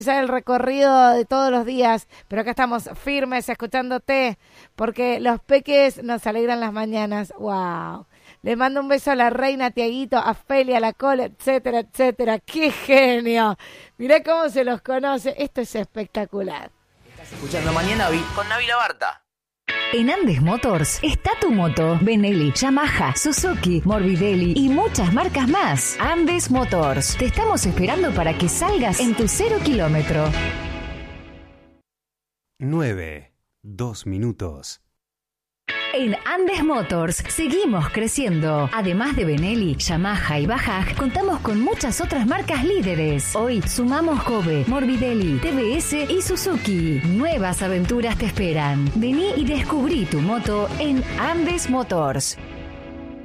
Ya el recorrido de todos los días, pero acá estamos firmes escuchándote, porque los peques nos alegran las mañanas. ¡Wow! Le mando un beso a la reina, a Tiaguito, a Feli, a la Cole, etcétera, etcétera. ¡Qué genio! Mirá cómo se los conoce. Esto es espectacular. Estás escuchando Mañana con Navi Labarta. En Andes Motors está tu moto, Benelli, Yamaha, Suzuki, Morbidelli y muchas marcas más. Andes Motors, te estamos esperando para que salgas en tu 0 kilómetro. 9, 2 minutos. En Andes Motors seguimos creciendo. Además de Benelli, Yamaha y Bajaj, contamos con muchas otras marcas líderes. Hoy sumamos Kobe, Morbidelli, TBS y Suzuki. Nuevas aventuras te esperan. Vení y descubrí tu moto en Andes Motors.